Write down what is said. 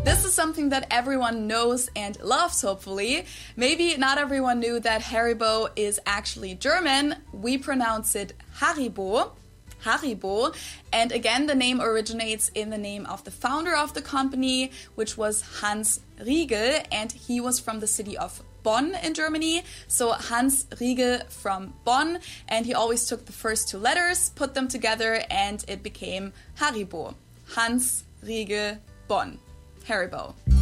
This is something that everyone knows and loves, hopefully. Maybe not everyone knew that Haribo is actually German. We pronounce it Haribo. Haribo. And again, the name originates in the name of the founder of the company, which was Hans Riegel, and he was from the city of Bonn in Germany. So Hans Riegel from Bonn, and he always took the first two letters, put them together, and it became Haribo. Hans Riegel Bonn. Haribo.